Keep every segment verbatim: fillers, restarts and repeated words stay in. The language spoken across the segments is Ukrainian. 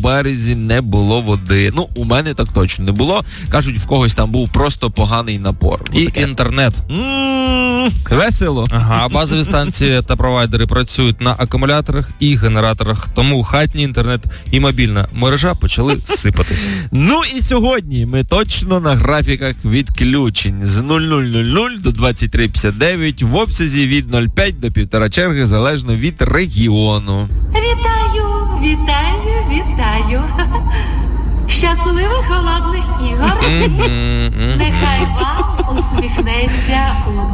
березі не було води. Ну, у мене так точно не було. Кажуть, в когось там був просто поганий напор. І таке. Інтернет. М-м-м, весело. Ага, базові станції та провайдери працюють на акумуляторах і генераторах, тому хатній інтернет і мобільна мережа почали сипатися. Ну і сьогодні ми точно на графіках відключень з нуль нуль нуль нуль до двадцять три п'ятдесят дев'ять в обсязі від нуль цілих п'ять десятих до півтора черги, залежно від регіону. Вітаю, вітаю, вітаю. Щасливих холодних ігор. Нехай вам усміхнеться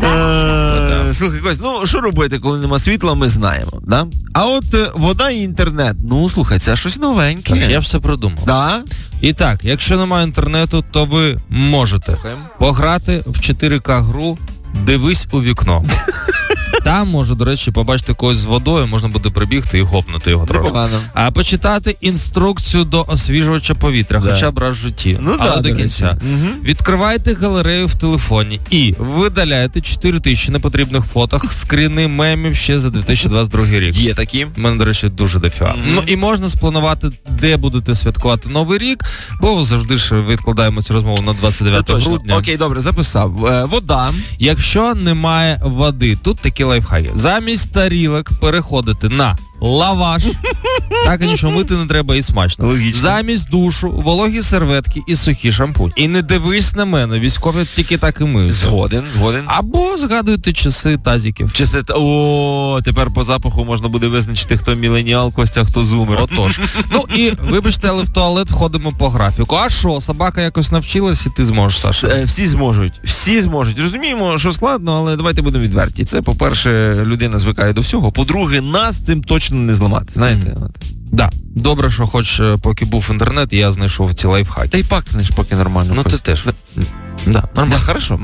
удача. Слухай, Кость, ну що робити, коли нема світла, ми знаємо, да? А от вода і інтернет, ну слухай, це щось новеньке. Так, я все продумав. Да? І так, якщо немає інтернету, то ви можете пограти в чотири ка гру «Дивись у вікно». Там може, до речі, побачити когось з водою, можна буде прибігти і гопнути його трошки. А почитати інструкцію до освіжувача повітря, да. Хоча б раз в житті, ну, але да, до кінця. Угу. Відкривайте галерею в телефоні і видаляйте чотири тисячі непотрібних фоток, скріни мемів ще за дві тисячі двадцять другий рік. Є такі. У мене, до речі, дуже дофіга. Угу. Ну і можна спланувати, де будете святкувати Новий рік, бо завжди ж відкладаємо цю розмову на двадцять дев'яте грудня. Окей, добре, записав. Е, вода. Якщо немає води, тут такі лайфхаки. Замість тарілок переходити на лаваш. Так і нічого мити не треба і смачно. Логічно. Замість душу вологі серветки і сухі шампунь. І не дивись на мене, військові тільки так і миють. Згоден, згоден. Або згадуйте часи тазиків. Часи, о, тепер по запаху можна буде визначити, хто міленіал, Костя, хто зумер. Отож. Ну і, вибачте, але в туалет ходимо по графіку. А що, собака якось навчилась і ти зможеш, Саша? Е, всі зможуть, всі зможуть. Розуміємо, що складно, але давайте будемо відверті. Це, по-перше, людина звикає до всього. По-друге, нас цим точно не зламати, знаєте? Mm. Да. Добре, що хоч поки був інтернет, я знайшов ці лайфхаки. Та й пакнеш поки нормально. Ну ти теж. Да, нормально. Да, хорошо.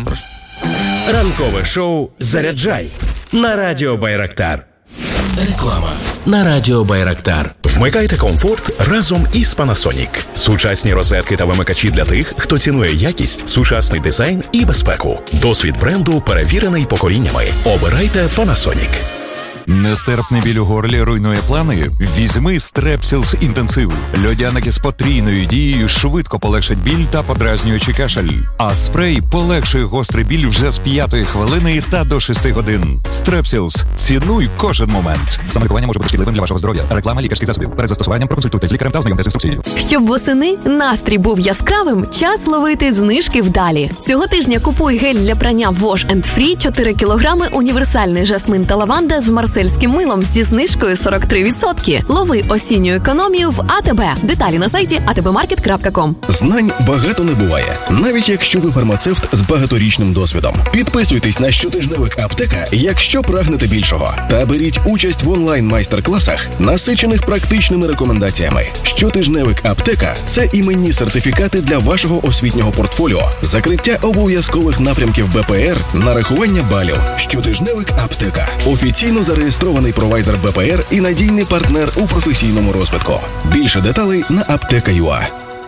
Ранкове шоу «Заряджай» на Радіо Байрактар. Реклама на Радіо Байрактар. Вмикайте комфорт разом із Panasonic. Сучасні розетки та вимикачі для тих, хто цінує якість, сучасний дизайн і безпеку. Досвід бренду перевірений поколіннями. Обирайте Panasonic. Нестерпний біль у горлі руйнує плани? Візьми Стрепсілс інтенсив. Льодяники з потрійною дією швидко полегшать біль та подразнюючий кашель. А спрей полегшує гострий біль вже з п'ятої хвилини та до шести годин. Стрепсілс. Цінуй кожен момент. Самолікування може бути шкідливим для вашого здоров'я. Реклама лікарських засобів. Перед застосуванням проконсультуйте з лікарем та ознайомтесь з інструкцією. Щоб восени настрій був яскравим, час ловити знижки вдалі. Цього тижня купуй гель для прання Wash енд Free чотири кілограми, універсальний жасмин та лаванда з марсельським милом зі знижкою сорок три відсотки. Лови осінню економію в АТБ. Деталі на сайті а те бе маркет крапка ком. Знань багато не буває, навіть якщо ви фармацевт з багаторічним досвідом. Підписуйтесь на щотижневик Аптека, якщо прагнете більшого. Та беріть участь в онлайн-майстер-класах, насичених практичними рекомендаціями. Щотижневик Аптека – це іменні сертифікати для вашого освітнього портфоліо, закриття обов'язкових напрямків Б П Р, нарахування балів. Щотижневик Аптека – офіційно зареєстрований провайдер Б П Р і надійний партнер у професійному розвитку. Більше деталей на аптека крапка ю а.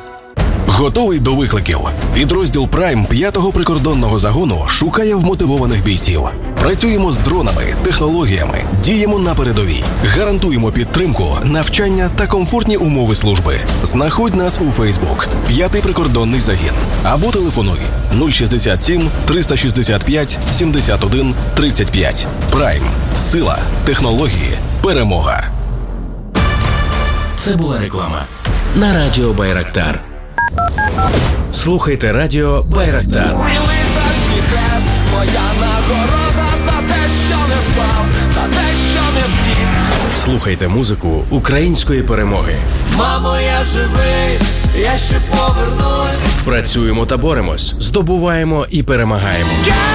Готовий до викликів? Підрозділ Прайм п'ятого прикордонного загону шукає вмотивованих бійців. Працюємо з дронами, технологіями, діємо на передовій. Гарантуємо підтримку, навчання та комфортні умови служби. Знаходь нас у Фейсбук «П'ятий прикордонний загін» або телефонуй нуль шістдесят сім триста шістдесят п'ять сімдесят один тридцять п'ять. Прайм. Сила, технології, перемога. Це була реклама на Радіо Байрактар. Слухайте Радіо Байрактар. Лицарський хрест, моя нагорода за те, що не впав, за те, що не втік. Слухайте музику української перемоги. Мамо, я живий, я ще повернусь. Працюємо та боремось, здобуваємо і перемагаємо.